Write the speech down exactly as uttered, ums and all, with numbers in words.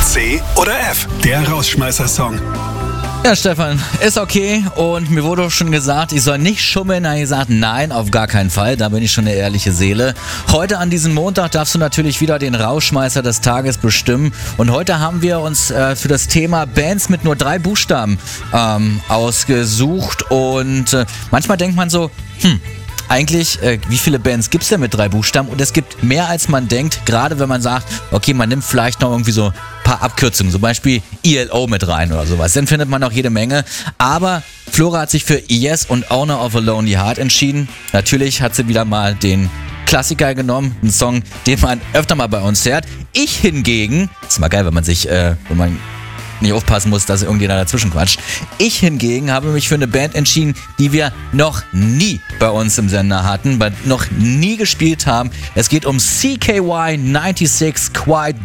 C oder F, der Rausschmeißer-Song. Ja, Stefan, ist okay und mir wurde auch schon gesagt, ich soll nicht schummeln. Da habe ich gesagt, nein, auf gar keinen Fall, da bin ich schon eine ehrliche Seele. Heute an diesem Montag darfst du natürlich wieder den Rausschmeißer des Tages bestimmen und heute haben wir uns äh, für das Thema Bands mit nur drei Buchstaben ähm, ausgesucht und äh, manchmal denkt man so, hm, eigentlich, äh, wie viele Bands gibt es denn mit drei Buchstaben? Und es gibt mehr als man denkt, gerade wenn man sagt, okay, man nimmt vielleicht noch irgendwie so ein paar Abkürzungen, zum Beispiel I L O mit rein oder sowas. Dann findet man noch jede Menge. Aber Flora hat sich für Yes und Owner of a Lonely Heart entschieden. Natürlich hat sie wieder mal den Klassiker genommen, einen Song, den man öfter mal bei uns hört. Ich hingegen, ist mal geil, wenn man sich, äh, wenn man nicht aufpassen muss, dass irgendjemand dazwischen quatscht. Ich hingegen habe mich für eine Band entschieden, die wir noch nie bei uns im Sender hatten, noch nie gespielt haben. Es geht um C K Y sechsundneunzig Quiet